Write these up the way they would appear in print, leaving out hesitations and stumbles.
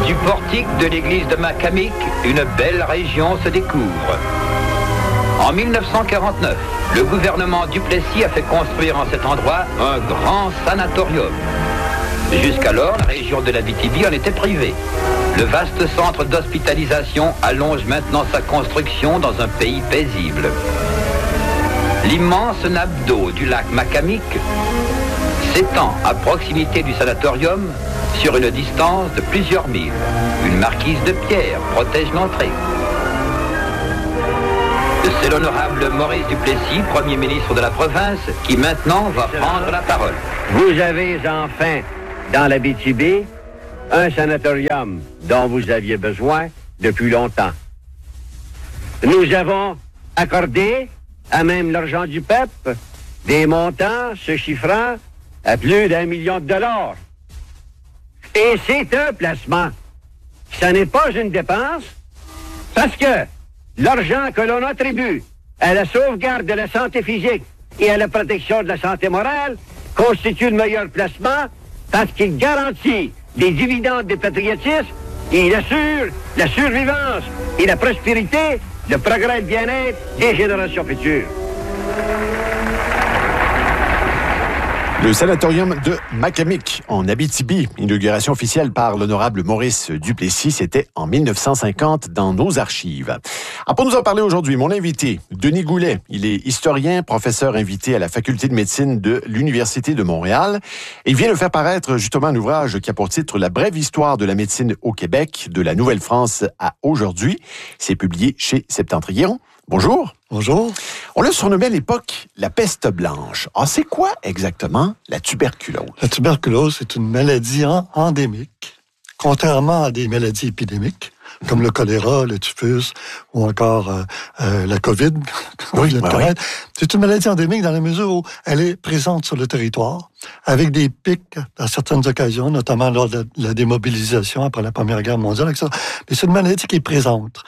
Du portique de l'église de Macamic, une belle région se découvre. En 1949, le gouvernement Duplessis a fait construire en cet endroit un grand sanatorium. Jusqu'alors, la région de l'Abitibi en était privée. Le vaste centre d'hospitalisation allonge maintenant sa construction dans un pays paisible. L'immense nappe d'eau du lac Macamic s'étend à proximité du sanatorium sur une distance de plusieurs milles. Une marquise de pierre protège l'entrée. C'est l'honorable Maurice Duplessis, Premier ministre de la province, qui maintenant va prendre la parole. Vous avez enfin, dans l'Abitibi, un sanatorium dont vous aviez besoin depuis longtemps. Nous avons accordé, à même l'argent du peuple, des montants se chiffrant à plus d'1 million de dollars. Et c'est un placement. Ça n'est pas une dépense, parce que l'argent que l'on attribue à la sauvegarde de la santé physique et à la protection de la santé morale constitue le meilleur placement parce qu'il garantit des dividendes des patriotisme et il assure la survivance et la prospérité, le progrès et le bien-être des générations futures. Le sanatorium de Macamic, en Abitibi, inauguration officielle par l'honorable Maurice Duplessis, c'était en 1950 dans nos archives. Pour nous en parler aujourd'hui, mon invité, Denis Goulet, il est historien, professeur invité à la Faculté de médecine de l'Université de Montréal. Et il vient de faire paraître justement un ouvrage qui a pour titre « La brève histoire de la médecine au Québec, de la Nouvelle-France à aujourd'hui ». C'est publié chez Septentrion. Bonjour. Bonjour. On l'a surnommé à l'époque la peste blanche. C'est quoi exactement la tuberculose? La tuberculose, c'est une maladie endémique, contrairement à des maladies épidémiques, comme le choléra, le typhus ou encore la COVID. Oui. C'est une maladie endémique dans la mesure où elle est présente sur le territoire, avec des pics à certaines occasions, notamment lors de la démobilisation après la Première Guerre mondiale, etc. Mais c'est une maladie qui est présente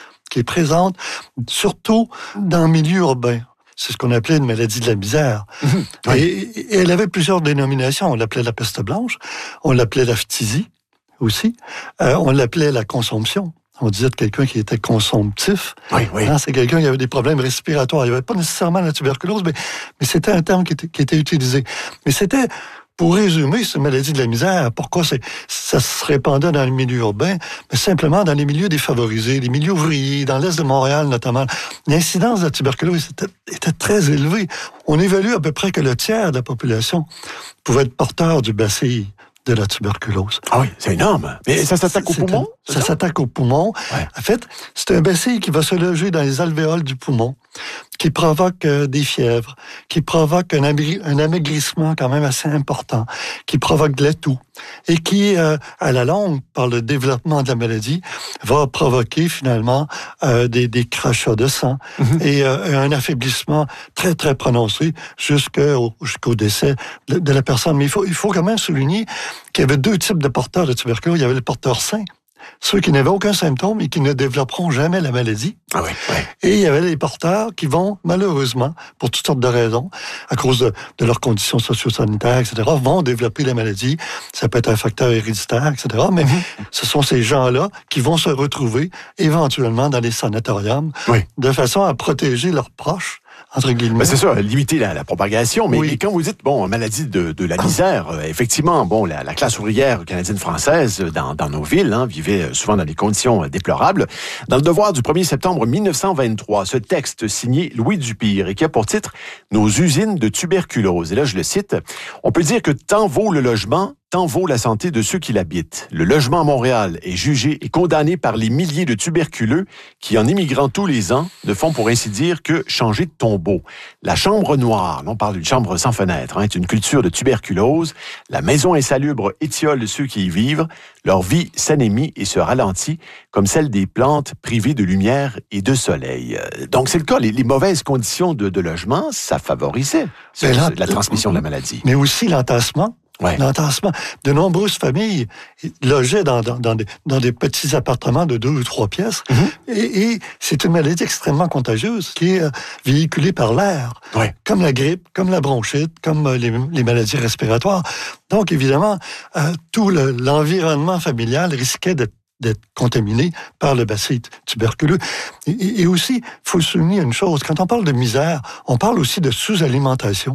surtout dans le milieu urbain. C'est ce qu'on appelait une maladie de la misère. Oui. Et elle avait plusieurs dénominations. On l'appelait la peste blanche, on l'appelait la phtisie aussi, on l'appelait la consomption. On disait de quelqu'un qui était consomptif. Oui. C'est quelqu'un qui avait des problèmes respiratoires. Il n'y avait pas nécessairement la tuberculose, mais c'était un terme qui était utilisé. Mais c'était... Pour résumer, cette maladie de la misère, pourquoi ça se répandait dans le milieu urbain? Mais simplement dans les milieux défavorisés, les milieux ouvriers, dans l'est de Montréal notamment. L'incidence de la tuberculose était très élevée. On évalue à peu près que le tiers de la population pouvait être porteur du bacille de la tuberculose. Ah oui, c'est énorme. Mais ça s'attaque aux poumons? Ça s'attaque aux poumons. Ouais. En fait, c'est un bacille qui va se loger dans les alvéoles du poumon, qui provoque des fièvres, qui provoque un amaigrissement quand même assez important, qui provoque de la toux, et qui, à la longue, par le développement de la maladie, va provoquer finalement des crachats de sang et un affaiblissement très, très prononcé jusqu'au décès de la personne. Mais il faut quand même souligner qu'il y avait deux types de porteurs de tuberculose. Il y avait le porteur sain, ceux qui n'avaient aucun symptôme et qui ne développeront jamais la maladie. Ah oui. Et il y avait les porteurs qui vont, malheureusement, pour toutes sortes de raisons, à cause de leurs conditions socio-sanitaires, etc., vont développer la maladie. Ça peut être un facteur héréditaire, etc., mais ce sont ces gens-là qui vont se retrouver éventuellement dans les sanatoriums de façon à protéger leurs proches, entre guillemets. Ben c'est ça, limiter la propagation. Mais et quand vous dites, maladie de la misère, effectivement, la classe ouvrière canadienne-française dans nos villes vivait souvent dans des conditions déplorables. Dans le Devoir du 1er septembre 1923, ce texte signé Louis Dupire et qui a pour titre « Nos usines de tuberculose ». Et là, je le cite, « On peut dire que tant vaut le logement, tant vaut la santé de ceux qui l'habitent. Le logement à Montréal est jugé et condamné par les milliers de tuberculeux qui, en immigrant tous les ans, ne font pour ainsi dire que changer de tombeau. La chambre noire, on parle d'une chambre sans fenêtre, est une culture de tuberculose. La maison insalubre étiole ceux qui y vivent. Leur vie s'anémie et se ralentit, comme celle des plantes privées de lumière et de soleil. » Donc, c'est le cas. Les mauvaises conditions de logement, ça favorisait la transmission de la maladie. Mais aussi l'entassement. Ouais. L'entassement. De nombreuses familles logeaient dans des petits appartements de 2 ou 3 pièces. Et c'est une maladie extrêmement contagieuse qui est véhiculée par l'air. Ouais. Comme la grippe, comme la bronchite, comme les maladies respiratoires. Donc, évidemment, tout l'environnement familial risquait d'être contaminés par le bacille tuberculeux. Et aussi, il faut souligner une chose, quand on parle de misère, on parle aussi de sous-alimentation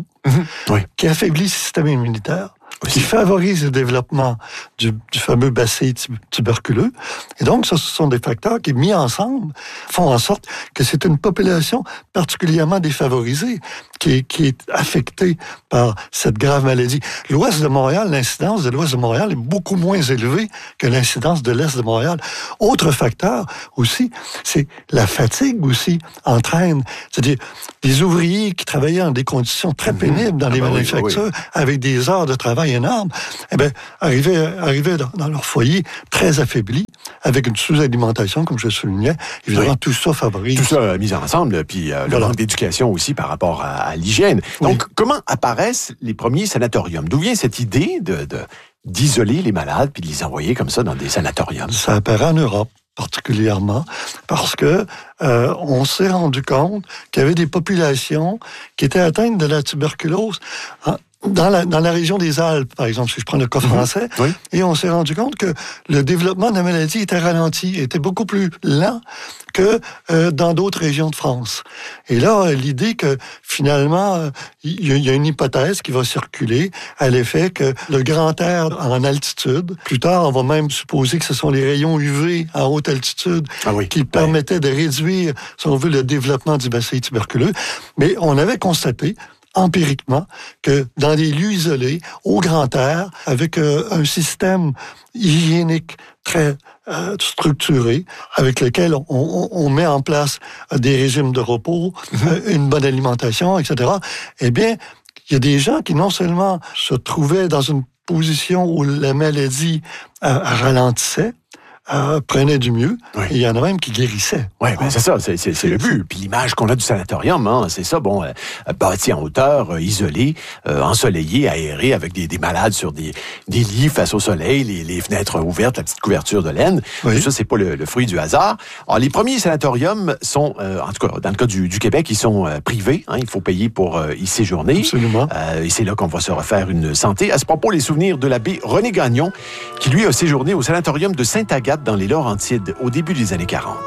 qui affaiblit le système immunitaire, qui favorise le développement du fameux bacille tuberculeux. Et donc, ce sont des facteurs qui, mis ensemble, font en sorte que c'est une population particulièrement défavorisée qui est affectée par cette grave maladie. L'ouest de Montréal, l'incidence de l'ouest de Montréal est beaucoup moins élevée que l'incidence de l'est de Montréal. Autre facteur aussi, c'est la fatigue aussi entraîne. C'est-à-dire, des ouvriers qui travaillaient dans des conditions très pénibles dans les manufactures, avec des heures de travail énormes, eh bien, arrivaient dans leur foyer très affaiblis, avec une sous-alimentation, comme je le soulignais. Évidemment, tout ça favorise. Tout ça mis ensemble, puis le manque d'éducation aussi par rapport à l'hygiène. Donc, comment apparaissent les premiers sanatoriums? D'où vient cette idée d'isoler les malades puis de les envoyer comme ça dans des sanatoriums? Ça apparaît en Europe particulièrement, parce que on s'est rendu compte qu'il y avait des populations qui étaient atteintes de la tuberculose dans la région des Alpes, par exemple, si je prends le cas français, et on s'est rendu compte que le développement de la maladie était ralenti, était beaucoup plus lent que dans d'autres régions de France. Et là, l'idée que finalement, il y a une hypothèse qui va circuler à l'effet que le grand air en altitude, plus tard, on va même supposer que ce sont les rayons UV en haute altitude qui permettaient de réduire, si on veut, le développement du bacille tuberculeux. Mais on avait constaté empiriquement que dans des lieux isolés, au grand air, avec un système hygiénique très structuré, avec lequel on met en place des régimes de repos, une bonne alimentation, etc., eh bien, il y a des gens qui non seulement se trouvaient dans une position où la maladie ralentissait, prenait du mieux, et il y en a même qui guérissaient. Oui, ben c'est ça, c'est le but. Puis l'image qu'on a du sanatorium, c'est ça, bâti en hauteur, isolé, ensoleillé, aéré, avec des malades sur des lits face au soleil, les fenêtres ouvertes, la petite couverture de laine. Tout ça, c'est pas le fruit du hasard. Alors, les premiers sanatoriums sont, en tout cas, dans le cas du Québec, ils sont privés. Il faut payer pour y séjourner. Absolument. Et c'est là qu'on va se refaire une santé. À ce propos, les souvenirs de l'abbé René Gagnon, qui lui a séjourné au sanatorium de Sainte-Agathe dans les Laurentides au début des années 40.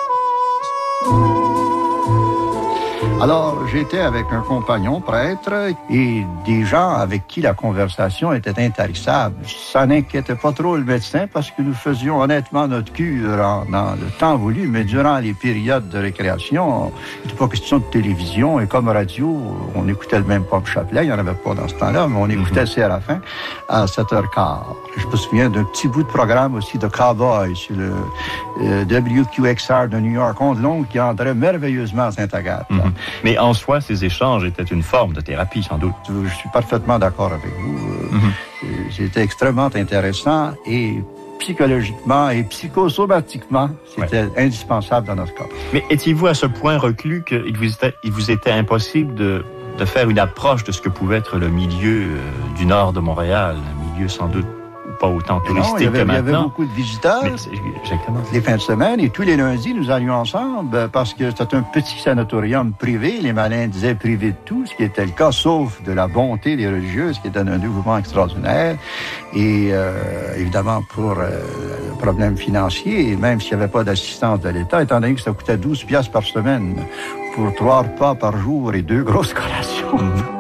Alors, j'étais avec un compagnon prêtre et des gens avec qui la conversation était intarissable. Ça n'inquiétait pas trop le médecin parce que nous faisions honnêtement notre cure dans le temps voulu, mais durant les périodes de récréation, il n'était pas question de télévision et comme radio, on écoutait le même Pope Chapelet, il n'y en avait pas dans ce temps-là, mais on écoutait le Séraphin à 7h15. Je me souviens d'un petit bout de programme aussi de Cowboy sur le WQXR de New York, onde longue, qui entrait merveilleusement à Sainte-Agathe. Mais en soi, ces échanges étaient une forme de thérapie, sans doute. Je suis parfaitement d'accord avec vous. C'était extrêmement intéressant et psychologiquement et psychosomatiquement, c'était indispensable dans notre cas. Mais étiez-vous à ce point reclus qu'il vous était impossible de faire une approche de ce que pouvait être le milieu du nord de Montréal, un milieu sans doute pas autant touristique que maintenant. Il y avait beaucoup de visiteurs. Exactement. Les fins de semaine et tous les lundis, nous allions ensemble parce que c'était un petit sanatorium privé. Les malins disaient privé de tout, ce qui était le cas, sauf de la bonté des religieuses, qui était un dévouement extraordinaire. Et évidemment, pour le problème financier, et même s'il n'y avait pas d'assistance de l'État, étant donné que ça coûtait 12 piastres par semaine pour 3 repas par jour et 2 grosses collations.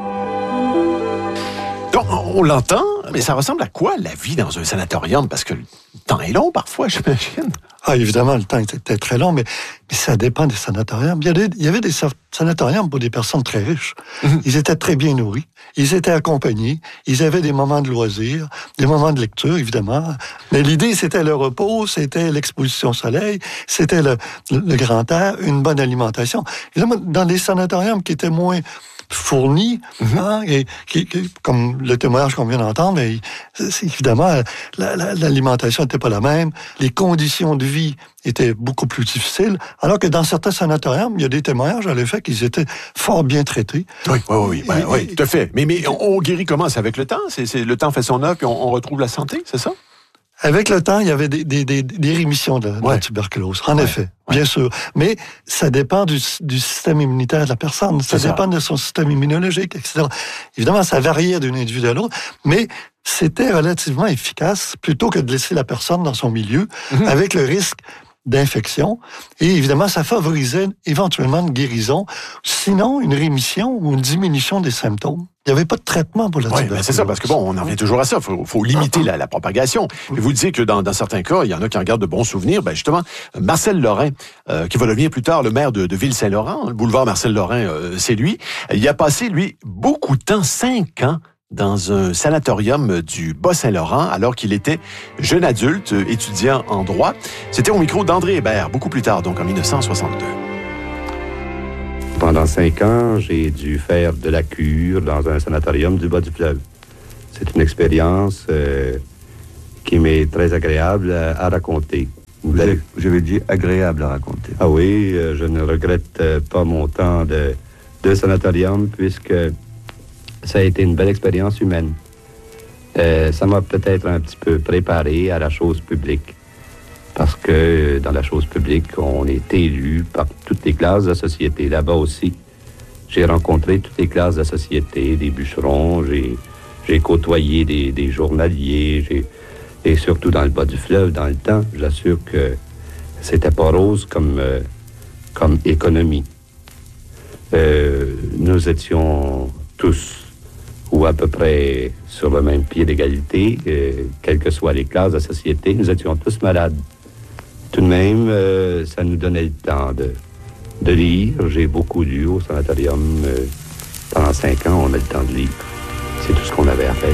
Donc, on l'entend, mais ça ressemble à quoi, la vie dans un sanatorium? Parce que le temps est long, parfois, j'imagine. Évidemment, le temps était très long, mais ça dépend des sanatoriums. Il y avait des sanatoriums pour des personnes très riches. Ils étaient très bien nourris. Ils étaient accompagnés. Ils avaient des moments de loisirs, des moments de lecture, évidemment. Mais l'idée, c'était le repos, c'était l'exposition au soleil, c'était le grand air, une bonne alimentation. Évidemment, dans les sanatoriums qui étaient moins fournis, et comme le témoignage qu'on vient d'entendre, mais évidemment, l'alimentation n'était pas la même, les conditions de vie étaient beaucoup plus difficiles, alors que dans certains sanatoriums, il y a des témoignages à l'effet qu'ils étaient fort bien traités. Oui, tout à fait. Mais on guérit comment? C'est avec le temps? Le temps fait son œuvre, puis on retrouve la santé, c'est ça? Avec le temps, il y avait des rémissions de la tuberculose, en effet, bien sûr. Mais ça dépend du système immunitaire de la personne, ça dépend de son système immunologique, etc. Évidemment, ça variait d'un individu à l'autre, mais c'était relativement efficace plutôt que de laisser la personne dans son milieu avec le risque d'infection. Et évidemment, ça favorisait éventuellement une guérison, sinon une rémission ou une diminution des symptômes. Il n'y avait pas de traitement pour la tuberculose. Oui, c'est ça, parce que on en revient toujours à ça. Il faut limiter la propagation. Et vous disiez que dans certains cas, il y en a qui en gardent de bons souvenirs. Ben justement, Marcel Lorrain, qui va devenir plus tard le maire de Ville-Saint-Laurent, le boulevard Marcel Lorrain, c'est lui. Il a passé, lui, beaucoup de temps, 5 ans, dans un sanatorium du Bas-Saint-Laurent, alors qu'il était jeune adulte, étudiant en droit. C'était au micro d'André Hébert, beaucoup plus tard, donc en 1962. Pendant 5 ans, j'ai dû faire de la cure dans un sanatorium du bas du fleuve. C'est une expérience qui m'est très agréable à raconter. J'avais dit agréable à raconter. Ah oui, je ne regrette pas mon temps de sanatorium puisque ça a été une belle expérience humaine. Ça m'a peut-être un petit peu préparé à la chose publique. Parce que dans la chose publique, on est élu par toutes les classes de la société. Là-bas aussi, j'ai rencontré toutes les classes de la société, des bûcherons, j'ai côtoyé des journaliers, et surtout dans le bas du fleuve, dans le temps, j'assure que c'était pas rose comme économie. Nous étions tous, ou à peu près sur le même pied d'égalité, quelles que soient les classes de la société, nous étions tous malades. Tout de même, ça nous donnait le temps de lire. J'ai beaucoup lu au sanatorium. Pendant 5 ans, on a le temps de lire. C'est tout ce qu'on avait à faire.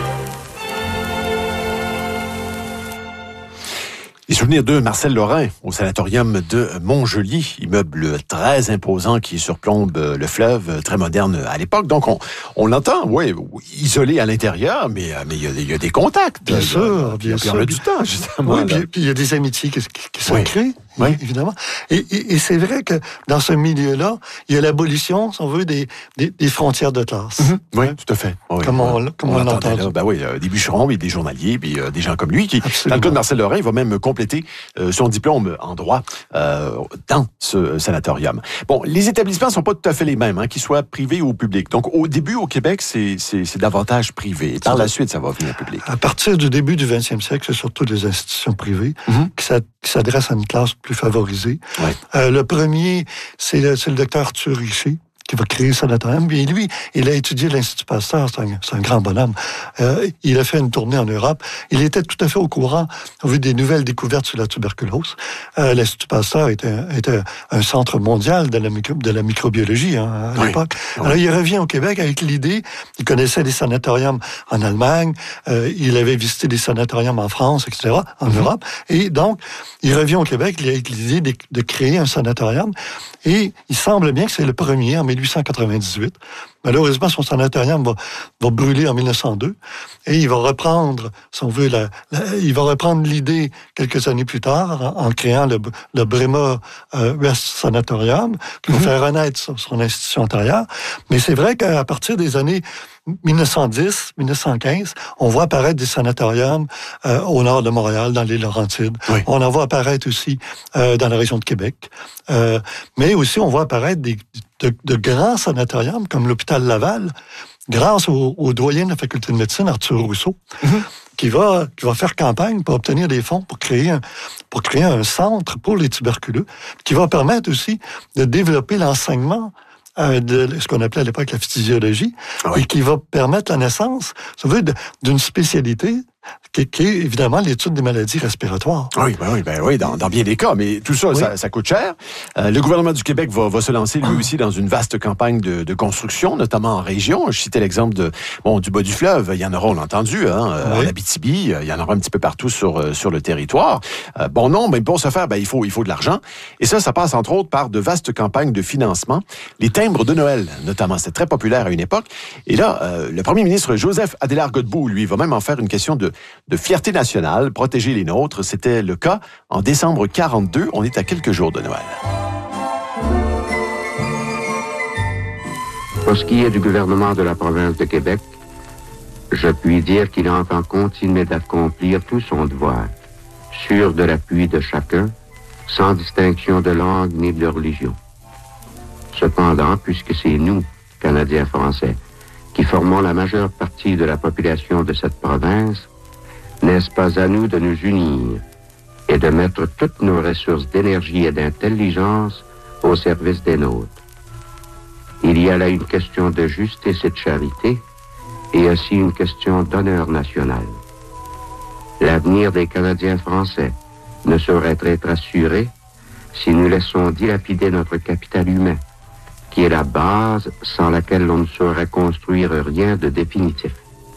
Les souvenirs de Marcel Lorrain au sanatorium de Montjoly, immeuble très imposant qui surplombe le fleuve, très moderne à l'époque. Donc, on l'entend, oui, isolé à l'intérieur, mais il y a des contacts. Bien sûr, bien sûr. On a du temps, justement. Oui, puis il y a des amitiés qui se créent. Oui, évidemment. Et c'est vrai que dans ce milieu-là, il y a l'abolition, si on veut, des frontières de classe. Oui, tout à fait. Oui, comme on l'entend. Ben oui, des bûcherons, des journaliers, puis des gens comme lui qui, absolument. Dans le cas de Marcel Lorrain, il va même compléter son diplôme en droit dans ce sanatorium. Bon, les établissements sont pas tout à fait les mêmes, qu'ils soient privés ou publics. Donc, au début, au Québec, c'est davantage privé. Et par la suite, ça va venir public. À partir du début du 20e siècle, c'est surtout des institutions privées qui s'adressent à une classe plus favorisée. Ouais. Le premier, c'est le docteur Arthur Richer, qui va créer le sanatorium. Puis lui, il a étudié l'Institut Pasteur, c'est un grand bonhomme. Il a fait une tournée en Europe. Il était tout à fait au courant, au vu des nouvelles découvertes sur la tuberculose. L'Institut Pasteur était un centre mondial de la microbiologie à l'époque. Alors, il revient au Québec avec l'idée, il connaissait des sanatoriums en Allemagne, il avait visité des sanatoriums en France, etc., en Europe. Et donc, il revient au Québec avec l'idée de créer un sanatorium. Et il semble bien que c'est le premier, en 1898. Malheureusement, son sanatorium va brûler en 1902. Et il va reprendre, si on veut, il va reprendre l'idée quelques années plus tard en créant le Brema West Sanatorium, qui va faire renaître son institution antérieure. Mais c'est vrai qu'à partir des années 1910, 1915, on voit apparaître des sanatoriums au nord de Montréal, dans les Laurentides. Oui. On en voit apparaître aussi dans la région de Québec. Mais aussi, on voit apparaître de grands sanatoriums, comme l'hôpital Laval, grâce au doyen de la faculté de médecine, Arthur Rousseau, qui va faire campagne pour obtenir des fonds pour créer un centre pour les tuberculeux, qui va permettre aussi de développer l'enseignement de ce qu'on appelait à l'époque la physiologie, et qui va permettre la naissance, ça veut dire, d'une spécialité qui est évidemment l'étude des maladies respiratoires. Oui, dans bien des cas, mais tout ça, ça coûte cher. Le gouvernement du Québec va se lancer lui aussi dans une vaste campagne de construction, notamment en région. Je citais l'exemple du bas du fleuve. Il y en aura, on l'a entendu, en Abitibi. Il y en aura un petit peu partout sur le territoire. Mais pour ce faire, il faut de l'argent. Et ça passe entre autres par de vastes campagnes de financement. Les timbres de Noël, notamment, c'est très populaire à une époque. Et là, le premier ministre Joseph Adélard-Godbout, lui, va même en faire une question de fierté nationale, protéger les nôtres. C'était le cas en décembre 42. On est à quelques jours de Noël. Pour ce qui est du gouvernement de la province de Québec, je puis dire qu'il entend continuer d'accomplir tout son devoir, sûr de l'appui de chacun, sans distinction de langue ni de religion. Cependant, puisque c'est nous, Canadiens français, qui formons la majeure partie de la population de cette province, n'est-ce pas à nous de nous unir et de mettre toutes nos ressources d'énergie et d'intelligence au service des nôtres? Il y a là une question de justice et de charité, et aussi une question d'honneur national. L'avenir des Canadiens français ne saurait être assuré si nous laissons dilapider notre capital humain, qui est la base sans laquelle l'on ne saurait construire rien de définitif.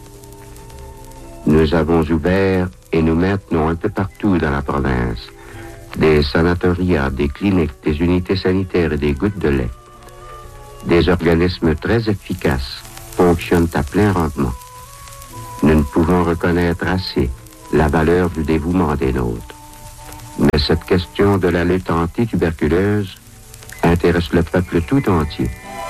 Nous avons ouvert et nous maintenons un peu partout dans la province des sanatoriats, des cliniques, des unités sanitaires et des gouttes de lait. Des organismes très efficaces fonctionnent à plein rendement. Nous ne pouvons reconnaître assez la valeur du dévouement des nôtres. Mais cette question de la lutte anti-tuberculeuse intéresse le peuple tout entier.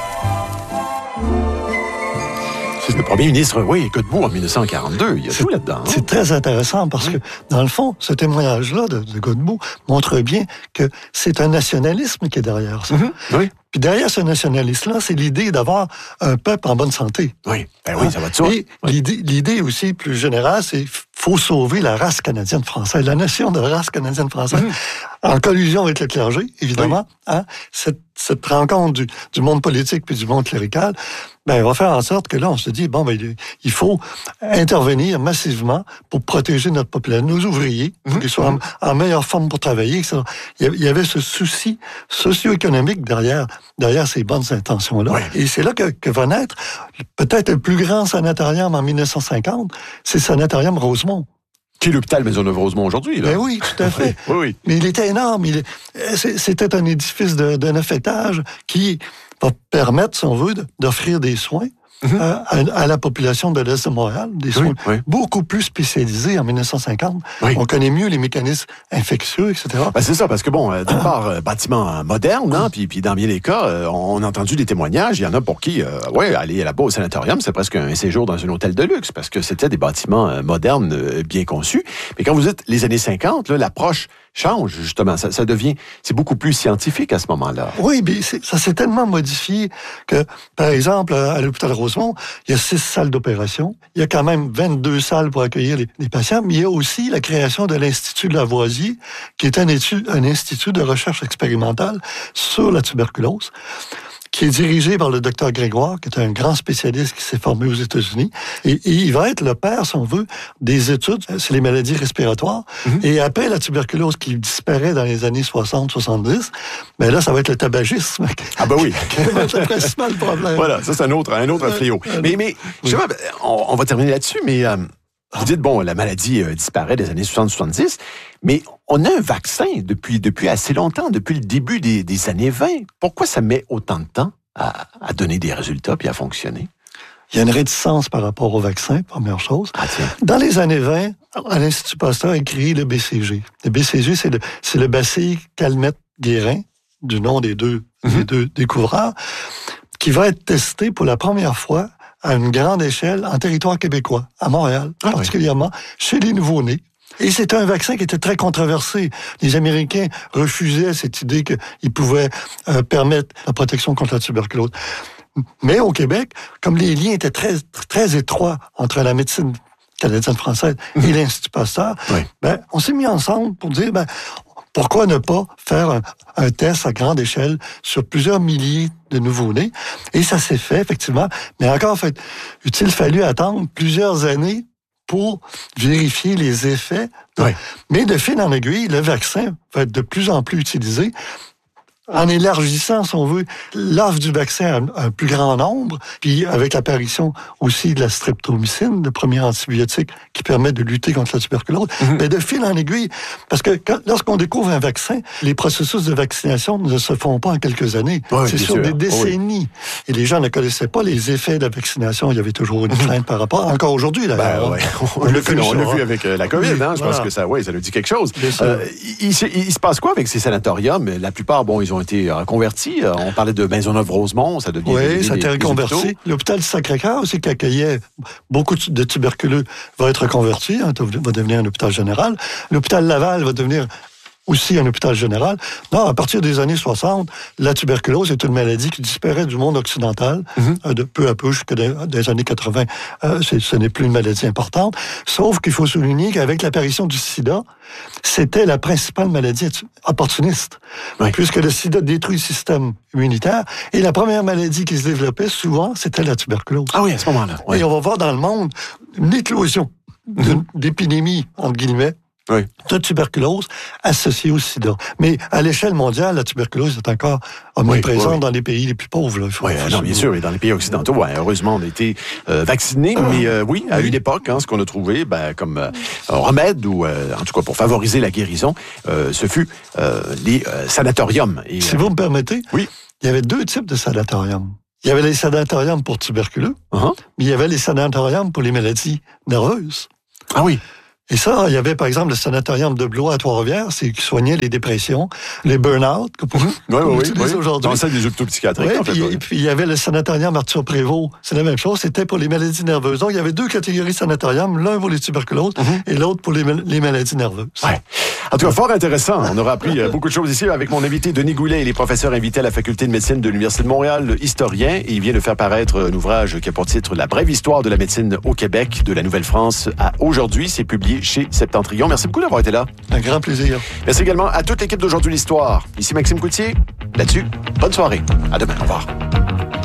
C'est le premier ministre, oui, Godbout en 1942. Il y a tout là-dedans. Hein? C'est très intéressant parce que, dans le fond, ce témoignage-là de Godbout montre bien que c'est un nationalisme qui est derrière ça. Oui. Puis derrière ce nationalisme-là, c'est l'idée d'avoir un peuple en bonne santé. Oui, ben oui, ça va de soi. Et l'idée aussi plus générale, c'est faut sauver la race canadienne-française, la nation de race canadienne-française, en collusion avec le clergé, évidemment. Oui. Hein, cette rencontre du monde politique puis du monde clérical, ben, va faire en sorte que là, on se dit, bon, ben, il faut intervenir massivement pour protéger notre population, nos ouvriers, pour qu'ils soient en meilleure forme pour travailler, etc. Il y avait ce souci socio-économique derrière ces bonnes intentions-là. Oui. Et c'est là que va naître peut-être le plus grand sanatorium en 1950, c'est le sanatorium Rosemont. Qui est l'hôpital Maisonneuve-Rosemont aujourd'hui, là? Ben oui, tout à fait. Oui. Mais il était énorme. C'était un édifice de 9 étages qui va permettre, si on veut, d'offrir des soins à la population de l'Est de Montréal, des soins beaucoup plus spécialisés en 1950. Oui. On connaît mieux les mécanismes infectieux, etc. Ben c'est ça, parce que bon, d'une part, bâtiment moderne, hein, puis dans bien des cas, on a entendu des témoignages, il y en a pour qui, aller là-bas au sanatorium, c'est presque un séjour dans un hôtel de luxe, parce que c'était des bâtiments modernes, bien conçus. Mais quand vous dites les années 50, là, l'approche change, justement. Ça devient, c'est beaucoup plus scientifique à ce moment-là. Oui, mais ça s'est tellement modifié que, par exemple, à l'hôpital Rosemont, il y a 6 salles d'opération. Il y a quand même 22 salles pour accueillir les patients, mais il y a aussi la création de l'Institut de Lavoisier, qui est un institut de recherche expérimentale sur la tuberculose, qui est dirigé par le docteur Grégoire, qui est un grand spécialiste qui s'est formé aux États-Unis. Et il va être le père, si on veut, des études sur les maladies respiratoires. Et après la tuberculose qui disparaît dans les années 60-70, ben là, ça va être le tabagisme. Ah ben oui. Qui va être le principal problème. Voilà, ça c'est un autre fléau. Mais justement, on va terminer là-dessus, mais vous dites, bon, la maladie disparaît des années 60-70, mais on a un vaccin depuis assez longtemps, depuis le début des années 20. Pourquoi ça met autant de temps à donner des résultats puis à fonctionner? Il y a une réticence par rapport au vaccin, première chose. Ah, tiens. Dans les années 20, à l'Institut Pasteur a créé le BCG. Le BCG, c'est le bacille Calmette-Guérin, du nom des deux découvreurs, qui va être testé pour la première fois à une grande échelle en territoire québécois, à Montréal, particulièrement chez les nouveau-nés. Et c'était un vaccin qui était très controversé. Les Américains refusaient cette idée qu'il pouvait permettre la protection contre la tuberculose. Mais au Québec, comme les liens étaient très, très étroits entre la médecine canadienne-française et l'Institut Pasteur, on s'est mis ensemble pour dire, pourquoi ne pas faire un test à grande échelle sur plusieurs milliers de nouveau-nés? Et ça s'est fait, effectivement. Mais encore, il fallu attendre plusieurs années pour vérifier les effets. Mais de fil en aiguille, le vaccin va être de plus en plus utilisé en élargissant, si on veut, l'offre du vaccin à un plus grand nombre, puis avec l'apparition aussi de la streptomycine, le premier antibiotique qui permet de lutter contre la tuberculose, mais de fil en aiguille, parce que lorsqu'on découvre un vaccin, les processus de vaccination ne se font pas en quelques années. C'est sur des décennies. Et les gens ne connaissaient pas les effets de la vaccination. Il y avait toujours une crainte par rapport, encore aujourd'hui, d'ailleurs. On l'a vu avec la COVID, hein? Je pense que ça nous dit quelque chose. Il se passe quoi avec ces sanatoriums? La plupart, ils ont été reconvertis. On parlait de Maisonneuve-Rosemont, ça devient... Oui, ça a été reconverti. L'hôpital du Sacré-Cœur aussi, qui accueillait beaucoup de tuberculeux, va être reconverti, va devenir un hôpital général. L'hôpital Laval va devenir aussi un hôpital général. Non, à partir des années 60, la tuberculose est une maladie qui disparaît du monde occidental, de peu à peu jusqu'à des années 80. Ce n'est plus une maladie importante. Sauf qu'il faut souligner qu'avec l'apparition du sida, c'était la principale maladie opportuniste, puisque le sida détruit le système immunitaire. Et la première maladie qui se développait, souvent, c'était la tuberculose. Ah oui, à ce moment-là. Oui. Et on va voir dans le monde une éclosion d'épidémies, entre guillemets, de tuberculose associée au sida. Mais à l'échelle mondiale, la tuberculose est encore omniprésente dans les pays les plus pauvres. Là, non, bien sûr, et dans les pays occidentaux, heureusement, on a été vaccinés, mais à une époque, ce qu'on a trouvé comme remède, ou en tout cas pour favoriser la guérison, ce fut les sanatoriums. Et, si vous me permettez, il y avait 2 types de sanatoriums. Il y avait les sanatoriums pour tuberculeux, mais il y avait les sanatoriums pour les maladies nerveuses. Ah oui. Et ça, il y avait, par exemple, le sanatorium de Blois à Trois-Rivières, c'est qui soignait les dépressions, les burn-out, qu'on utilise aujourd'hui. Dans celle des hôpitaux psychiatriques. Et puis, il y avait le sanatorium Arthur Prévost. C'est la même chose, c'était pour les maladies nerveuses. Donc, il y avait 2 catégories de sanatorium, l'un pour les tuberculoses et l'autre pour les maladies nerveuses. Ouais. En tout cas, fort intéressant. On aura appris beaucoup de choses ici avec mon invité Denis Goulet. Il est professeur invité à la Faculté de médecine de l'Université de Montréal, historien, et il vient de faire paraître un ouvrage qui a pour titre « La brève histoire de la médecine au Québec, de la Nouvelle-France à aujourd'hui ». C'est publié chez Septentrion. Merci beaucoup d'avoir été là. Un grand plaisir. Merci également à toute l'équipe d'Aujourd'hui l'Histoire. Ici Maxime Coutier. Là-dessus, bonne soirée. À demain. Au revoir.